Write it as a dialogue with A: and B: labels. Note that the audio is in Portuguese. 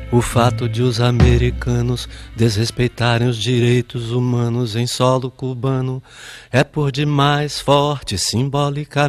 A: O fato de os americanos desrespeitarem os direitos humanos em solo cubano é por demais forte simbolicamente.